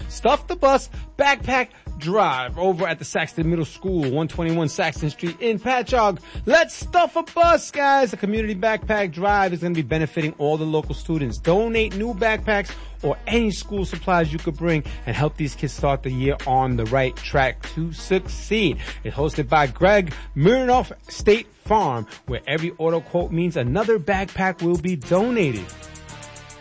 Stuff the Bus Backpack Drive over at the Saxton Middle School, 121 Saxton Street in Patchogue. Let's stuff a bus, guys. The community backpack drive is going to be benefiting all the local students. Donate new backpacks or any school supplies you could bring and help these kids start the year on the right track to succeed. It's hosted by Greg Mirnoff State Farm, where every auto quote means another backpack will be donated.